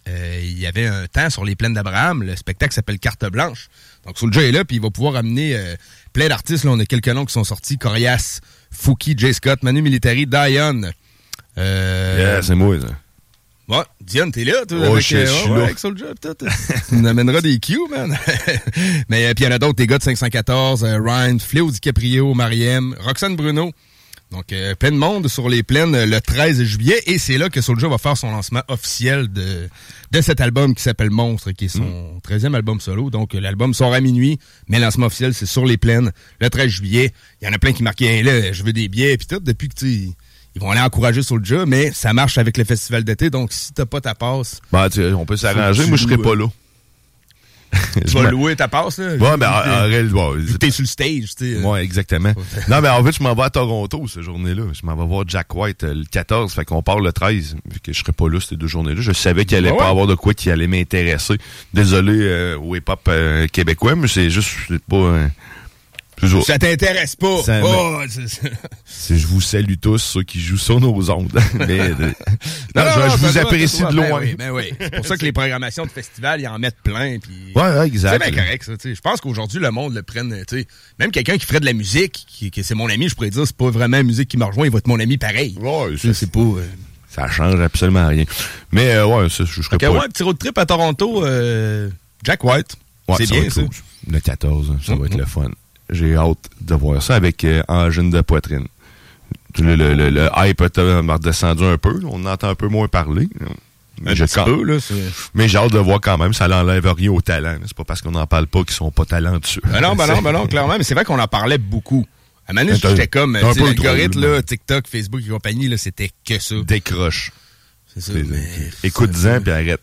il y avait un temps sur les plaines d'Abraham, le spectacle s'appelle Carte Blanche. Donc Soulja est là, puis il va pouvoir amener plein d'artistes. Là, on a quelques noms qui sont sortis. Corias, Fouki, Jay Scott, Manu Militari, Dion. C'est moi, ça. Ouais, Dion, t'es là, toi, je suis là. avec Soulja, peut-être. Tu nous amèneras des Q, man. Mais puis il y en a d'autres, des gars de 514, Ryan, Fléau DiCaprio, Mariem, Roxane Bruno. Donc, plein de monde sur les plaines le 13 juillet. Et c'est là que Soulja va faire son lancement officiel de cet album qui s'appelle Monstre, qui est son 13e album solo. Donc, l'album sort à minuit, mais le lancement officiel, c'est sur les plaines le 13 juillet. Il y en a plein qui marquaient, là, je veux des billets, puis tout, depuis que ils vont aller encourager Soulja, mais ça marche avec le festival d'été. Donc, si t'as pas ta passe... Ben, on peut s'arranger. Moi, je serais pas là. Tu vas louer ta passe, là? Ouais, ben, en réalité, t'es sur le stage, tu sais. Ouais, exactement. Non, mais en fait, je m'en vais à Toronto, cette journée-là. Je m'en vais voir Jack White le 14, fait qu'on part le 13, vu que je serais pas là ces 2 journées-là. Je savais qu'il allait pas avoir de quoi qui allait m'intéresser. Désolé au hip-hop québécois, mais c'est juste, c'est pas... Ça t'intéresse pas. Je vous salue tous, ceux qui jouent sur nos ondes. Mais, je vous apprécie de loin. Oui. C'est pour ça que les programmations de festival, ils en mettent plein. Pis... Ouais, exact. C'est bien correct, ça. Je pense qu'aujourd'hui, le monde le prenne. Même quelqu'un qui ferait de la musique, que c'est mon ami, je pourrais dire, c'est pas vraiment la musique qui me rejoint, il va être mon ami pareil. Ouais, c'est pas. Ça change absolument rien. Mais, ouais, ça, je serais pas. Ouais, petit road trip à Toronto, Jack White. Ouais, c'est bien, ça. Cool. Le 14, ça va être le fun. J'ai hâte de voir ça avec Angine de poitrine. Le hype a redescendu un peu. On entend un peu moins parler. Mais j'ai hâte de voir quand même. Ça n'enlève rien au talent. C'est pas parce qu'on n'en parle pas qu'ils sont pas talentueux. Ben non, clairement. Mais c'est vrai qu'on en parlait beaucoup. À Manu, j'étais comme l'algorithme, là, TikTok, Facebook et compagnie, là, c'était que ça. Décroche. C'est ça. Écoute-en puis arrête.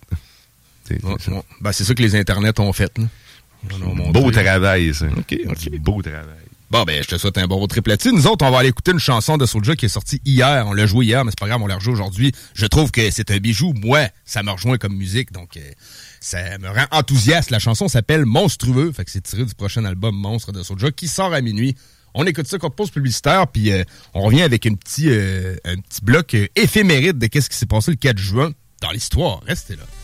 Ben, c'est ça que les internets ont fait. Là. Beau travail, ça. OK. Beau travail. Bon, ben, je te souhaite un bon road trip là-dessus. Nous autres, on va aller écouter une chanson de Soulja qui est sortie hier. On l'a joué hier, mais c'est pas grave, on l'a rejoué aujourd'hui. Je trouve que c'est un bijou. Moi, ça me rejoint comme musique, donc ça me rend enthousiaste. La chanson s'appelle Monstrueux, fait que c'est tiré du prochain album Monstre de Soulja qui sort à minuit. On écoute ça contre pause publicitaire, puis on revient avec un petit bloc éphéméride de qu'est-ce qui s'est passé le 4 juin dans l'histoire. Restez là.